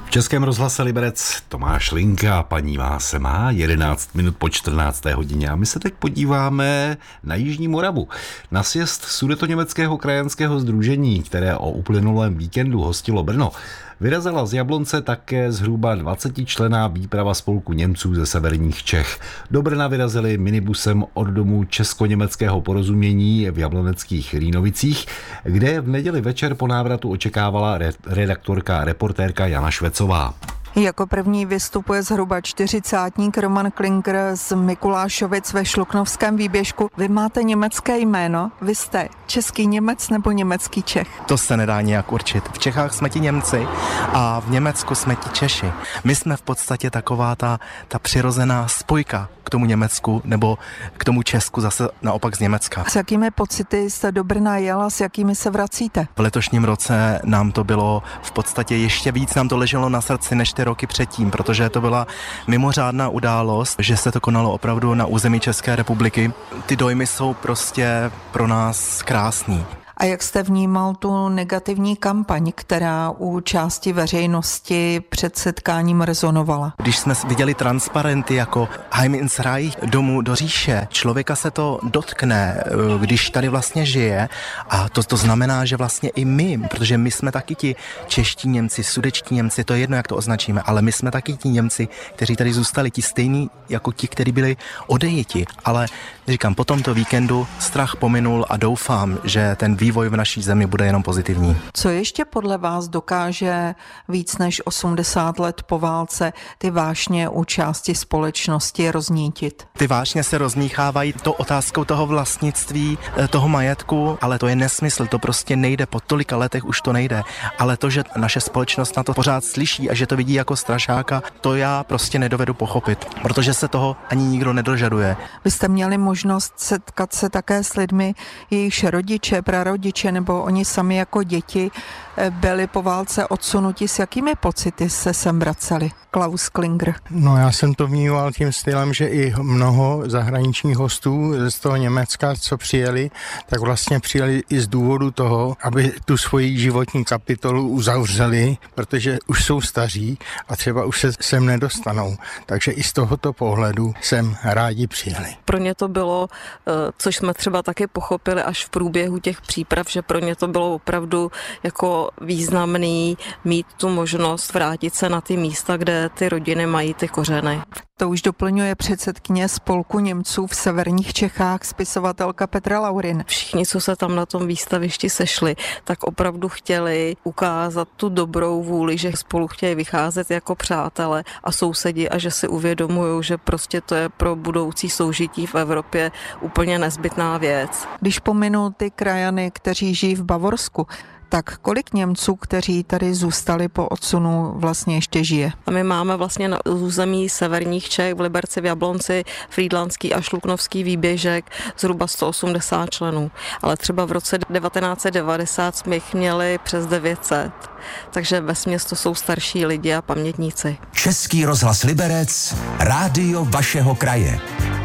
V Českém rozhlase Liberec Tomáš Linka, paní se má 11 minut po 14. hodině a my se teď podíváme na Jižní Moravu. Na sjezd Sudetoněmeckého krajanského sdružení, které o uplynulém víkendu hostilo Brno, vyrazila z Jablonce také zhruba 20členná výprava spolku Němců ze severních Čech. Do Brna vyrazili minibusem od domu Česko-německého porozumění v jabloneckých Rýnovicích, kde v neděli večer po návratu očekávala redaktorka a reportérka Jana Švecová. Jako první vystupuje zhruba 40-tník Roman Klinger z Mikulášovic ve Šluknovském výběžku. Vy máte německé jméno, vy jste český Němec nebo německý Čech? To se nedá nějak určit. V Čechách jsme ti Němci a v Německu jsme ti Češi. My jsme v podstatě taková ta přirozená spojka k tomu Německu nebo k tomu Česku zase naopak z Německa. S jakými pocity jste do Brna jela, s jakými se vracíte? V letošním roce nám to bylo v podstatě ještě víc, nám to leželo na srdci než ty roky předtím, protože to byla mimořádná událost, že se to konalo opravdu na území České republiky. Ty dojmy jsou prostě pro nás krásný. A jak jste vnímal tu negativní kampaň, která u části veřejnosti před setkáním rezonovala? Když jsme viděli transparenty jako Heim ins Reich, domů do říše, člověka se to dotkne, když tady vlastně žije a to znamená, že vlastně i my, protože my jsme taky ti čeští Němci, sudečtí Němci, to je jedno, jak to označíme, ale my jsme taky ti Němci, kteří tady zůstali, ti stejní jako ti, kteří byli odejiti. Ale říkám, po tomto víkendu strach pominul a doufám, že ten vývoj v naší zemi bude jenom pozitivní. Co ještě podle vás dokáže víc než 80 let po válce ty vášně u části společnosti roznítit? Ty vášně se rozmíchávají to otázkou toho vlastnictví, toho majetku, ale to je nesmysl, to prostě nejde, po tolika letech už to nejde. Ale to, že naše společnost na to pořád slyší a že to vidí jako strašáka, to já prostě nedovedu pochopit, protože se toho ani nikdo nedožaduje. Vy jste měli možnost setkat se také s lidmi, jejichž rodiče, prarodiče nebo oni sami jako děti byli po válce odsunuti. S jakými pocity se sem vraceli? Klaus Klinger. No, já jsem to vnímal tím stylem, že i mnoho zahraničních hostů z toho Německa, co přijeli, tak vlastně přijeli i z důvodu toho, aby tu svoji životní kapitolu uzavřeli, protože už jsou staří a třeba už se sem nedostanou. Takže i z tohoto pohledu sem rádi přijeli. Pro ně to bylo, což jsme třeba taky pochopili až v průběhu těch příprav, že pro ně to bylo opravdu jako významný mít tu možnost vrátit se na ty místa, kde ty rodiny mají ty kořeny. To už doplňuje předsedkyně spolku Němců v severních Čechách, spisovatelka Petra Laurin. Všichni, co se tam na tom výstavišti sešli, tak opravdu chtěli ukázat tu dobrou vůli, že spolu chtějí vycházet jako přátelé a sousedi a že si uvědomují, že prostě to je pro budoucí soužití v Evropě úplně nezbytná věc. Když pominu ty krajany, kteří žijí v Bavorsku, tak kolik Němců, kteří tady zůstali po odsunu, vlastně ještě žije? A my máme vlastně na území severních Čech, v Liberci, v Jablonci, Frýdlantský a Šluknovský výběžek zhruba 180 členů. Ale třeba v roce 1990 jsme jich měli přes 900. Takže vesměs to jsou starší lidi a pamětníci. Český rozhlas Liberec, rádio vašeho kraje.